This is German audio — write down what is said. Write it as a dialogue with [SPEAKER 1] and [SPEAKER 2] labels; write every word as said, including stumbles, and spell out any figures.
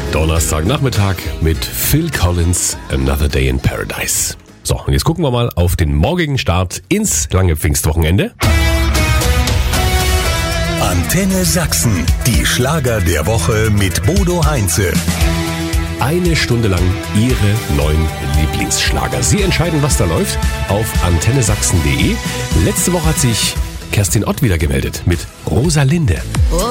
[SPEAKER 1] Donnerstagnachmittag mit Phil Collins, Another Day in Paradise. So, und jetzt gucken wir mal auf den morgigen Start ins lange Pfingstwochenende.
[SPEAKER 2] Antenne Sachsen, die Schlager der Woche mit Bodo Heinze.
[SPEAKER 1] Eine Stunde lang Ihre neuen Lieblingsschlager. Sie entscheiden, was da läuft, auf antenne sachsen punkt de. Letzte Woche hat sich Kerstin Ott wieder gemeldet mit Rosalinde.
[SPEAKER 3] Oh,